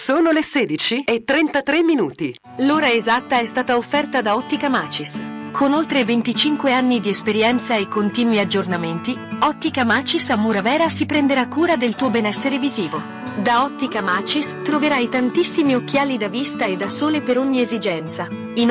Sono le 16:33. L'ora esatta è stata offerta da Ottica Macis. Con oltre 25 anni di esperienza e continui aggiornamenti, Ottica Macis a Muravera si prenderà cura del tuo benessere visivo. Da Ottica Macis troverai tantissimi occhiali da vista e da sole per ogni esigenza.